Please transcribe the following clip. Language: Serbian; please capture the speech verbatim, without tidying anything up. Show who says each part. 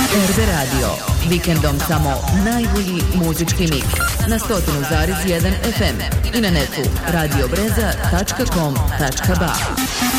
Speaker 1: R B Radio. Vikendom samo najbolji muzički miks na sto zarez jedan F M i na netu radiobreza tačka com tačka ba.